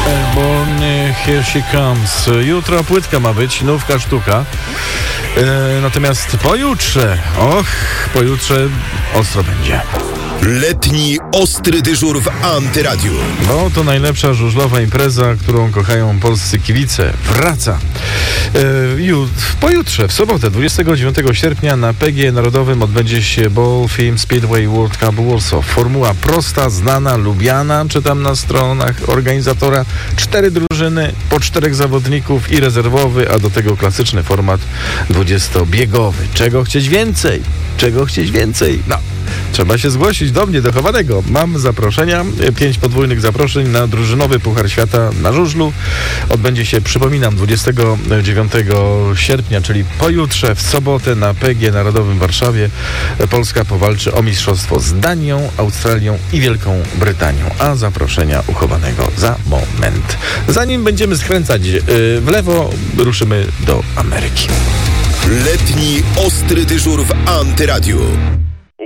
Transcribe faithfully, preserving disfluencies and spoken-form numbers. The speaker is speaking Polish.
Airborne, Here She Comes. Jutro płytka ma być, nówka sztuka. E, natomiast pojutrze, och, pojutrze ostro będzie. Letni ostry dyżur w Antyradiu. Bo to najlepsza żużlowa impreza, którą kochają polscy kibice. Wraca. E, ju, pojutrze, w sobotę, dwudziestego dziewiątego sierpnia na P G Narodowym odbędzie się Ball Film Speedway World Cup Warsaw. Formuła prosta, znana, lubiana, czytam na stronach organizatora. Cztery drużyny, po czterech zawodników i rezerwowy, a do tego klasyczny format dwudziestobiegowy. Czego chcieć więcej? Czego chcieć więcej? No. Trzeba się zgłosić do mnie, do Chowanego. Mam zaproszenia, pięć podwójnych zaproszeń na drużynowy Puchar Świata na żużlu. Odbędzie się, przypominam, dwudziestego dziewiątego sierpnia, czyli pojutrze, w sobotę na P G Narodowym w Warszawie. Polska powalczy o mistrzostwo z Danią, Australią i Wielką Brytanią. A zaproszenia u Chowanego za moment. Zanim będziemy skręcać w lewo, ruszymy do Ameryki. Letni ostry dyżur w Antyradiu.